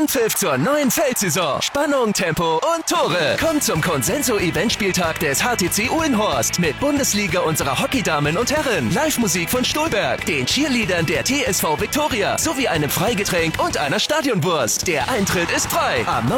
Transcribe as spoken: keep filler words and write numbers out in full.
Anpfiff zur neuen Feldsaison. Spannung, Tempo und Tore. Kommt zum Consenso-Eventspieltag des H T C Uhlenhorst mit Bundesliga unserer Hockeydamen und Herren, Live-Musik von Stolberg, den Cheerleadern der T S V Viktoria sowie einem Freigetränk und einer Stadionwurst. Der Eintritt ist frei. Am